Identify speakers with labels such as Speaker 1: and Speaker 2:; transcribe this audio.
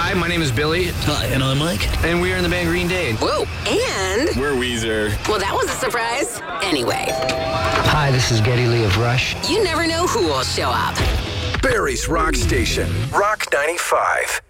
Speaker 1: Hi, my name is Billy.
Speaker 2: Hi, and I'm Mike.
Speaker 1: And we are in the band Green Day.
Speaker 3: Whoa, and?
Speaker 4: We're Weezer.
Speaker 3: Well, that was a surprise. Anyway.
Speaker 5: Hi, this is Geddy Lee of Rush.
Speaker 3: You never know who will show up.
Speaker 6: Barrie's Rock Station, Rock 95.